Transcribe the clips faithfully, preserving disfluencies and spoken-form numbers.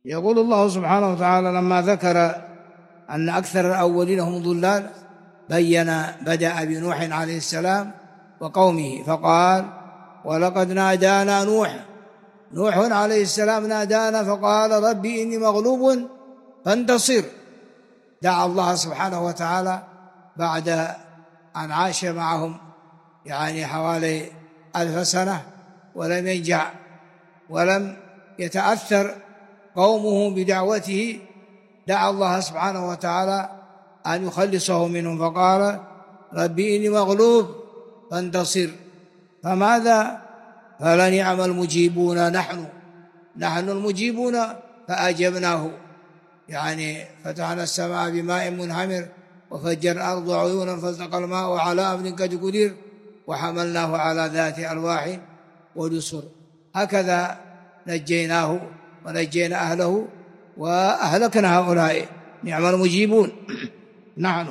يقول الله سبحانه وتعالى لما ذكر أن أكثر الأولين هم ضلال بين بدأ بنوح عليه السلام وقومه فقال ولقد نادانا نوح نوح عليه السلام نادانا فقال ربي إني مغلوب فانتصر. دعا الله سبحانه وتعالى بعد أن عاش معهم يعني حوالي ألف سنة ولم ينجع ولم يتأثر قومه بدعوته، دعا الله سبحانه وتعالى أن يخلصه منهم فقال ربي إني مغلوب فانتصر. فماذا؟ فلنعم المجيبون نحن نحن المجيبون فأجبناه، يعني فتحنا السماء بماء منهمر وفجر الأرض عيونا فالتقى الماء على أمر قد قدر وحملناه على ذات ألواح ودسر. هكذا نجيناه ونجينا أهله وأهلكنا هؤلاء نعم المجيبون نحن،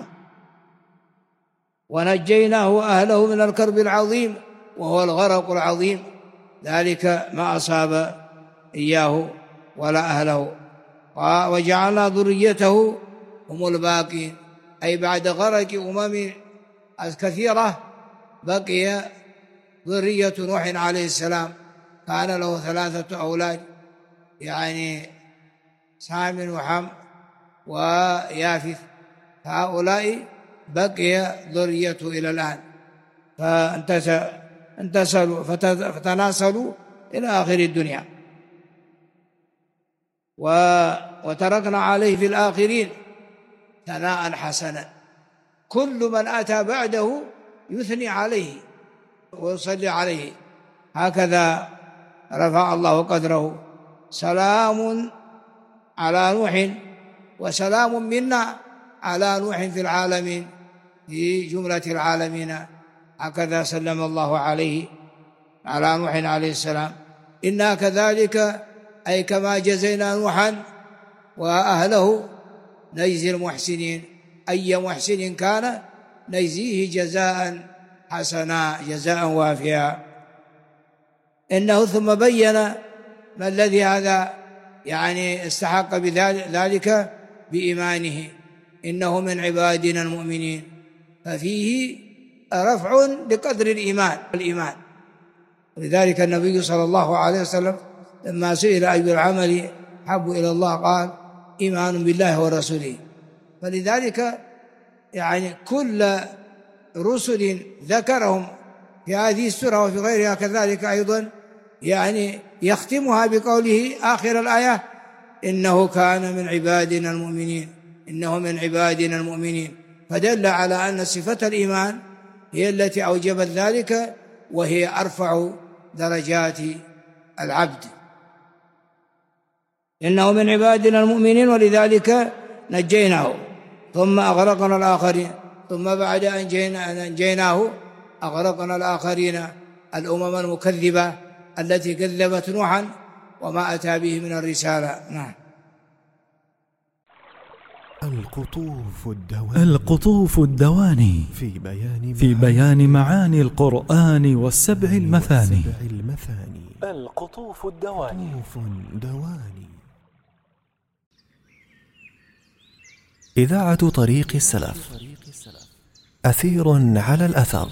ونجيناه وأهله من الكرب العظيم وهو الغرق العظيم، ذلك ما أصاب إياه ولا أهله. وجعلنا ذريته هم الباقين، أي بعد غرق أمم كثيرة بقي ذرية نوح عليه السلام، كان له ثلاثة أولاد يعني سام وحم ويافث، هؤلاء بقي ذريته إلى الآن فانتسلوا فتناسلوا إلى آخر الدنيا. وتركنا عليه في الآخرين ثناء حسنا، كل من أتى بعده يثني عليه ويصلي عليه، هكذا رفع الله قدره. سلام على نوح وسلام منا على نوح في العالمين في جملة العالمين، هكذا سلم الله عليه على نوح عليه السلام. إنا كذلك أي كما جزينا نوحا وأهله نجزي المحسنين، أي محسن كان نجزيه جزاء حسنا جزاء وافيا. إنه ثم بين ما الذي هذا يعني استحق بذلك بإيمانه، إنه من عبادنا المؤمنين، ففيه رفع لقدر الإيمان والإيمان. ولذلك النبي صلى الله عليه وسلم لما سئل أي العمل حب إلى الله قال إيمان بالله ورسوله. فلذلك يعني كل رسل ذكرهم في هذه السورة وفي غيرها كذلك أيضا يعني يختمها بقوله آخر الآية إنه كان من عبادنا المؤمنين، إنه من عبادنا المؤمنين، فدل على أن صفة الإيمان هي التي أوجبت ذلك، وهي أرفع درجات العبد. إنه من عبادنا المؤمنين ولذلك نجيناه ثم أغرقنا الآخرين، ثم بعد أن نجيناه أغرقنا الآخرين الأمم المكذبة التي كذبت نوحا وما أتى به من الرسالة. نعم. القطوف الدواني, القطوف الدواني في بيان, في بيان معاني القرآن والسبع المثاني. القطوف الدواني. دواني. إذاعة طريق السلف، أثير على الأثر.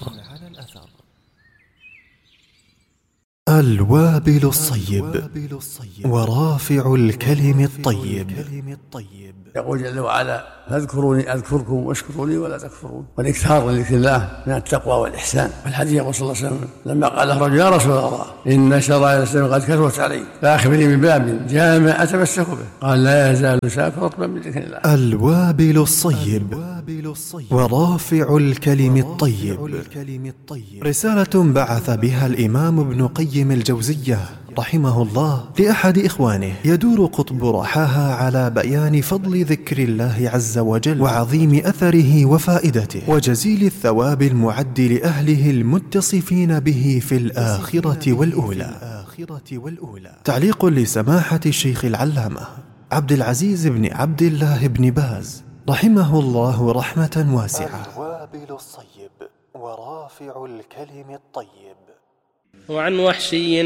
الوابل الصيب ورافع الكلم الطيب. يقول جل وعلا فاذكروني أذكركم واشكروني ولا تكفرون، والإكثار من ذكر الله من التقوى والإحسان. والحديث يقول صلى الله عليه وسلم لما قال له رجل يا رسول الله إن شرائع الإسلام قد كثرت علي فأخبرني من باب جامع أتمسك به، قال لا يزال لسانك رطبا من ذكر الله. الوابل الصيب ورافع الكلم الطيب، رسالة بعث بها الإمام ابن قيم الجوزية رحمه الله لأحد إخوانه يدور قطب رحاها على بيان فضل ذكر الله عز وجل وعظيم أثره وفائدته وجزيل الثواب المعد لأهله المتصفين به في الآخرة والأولى. تعليق لسماحة الشيخ العلامة عبد العزيز بن عبد الله بن باز رحمه الله رحمة واسعة. الوابل الصيب ورافع الكلم الطيب. وعن وحشي